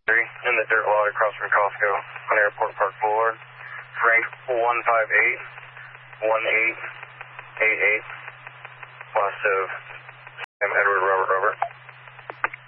in the dirt lot across from Costco on Airport Park Boulevard. Frank 158-1888. Loss of Sam Edward Robert